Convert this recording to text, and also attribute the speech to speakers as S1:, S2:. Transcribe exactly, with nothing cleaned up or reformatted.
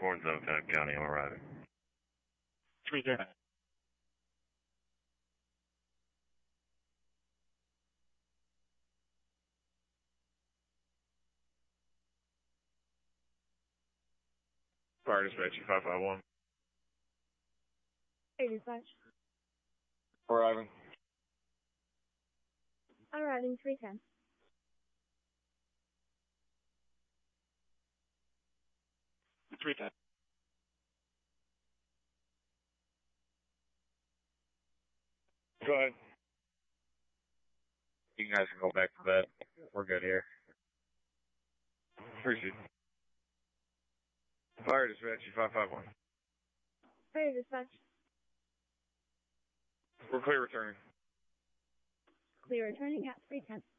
S1: Fort Zone, County, I'm arriving.
S2: three ten.
S3: Fire dispatch, five five one.
S4: Hey, dispatch.
S3: Arriving.
S4: Arriving three ten.
S2: three ten.
S3: Go ahead.
S2: You guys can go back to bed. We're good here.
S3: Appreciate it. Fire dispatch, five five one.
S4: Hey, dispatch.
S3: We're clear returning.
S4: Clear returning at three ten.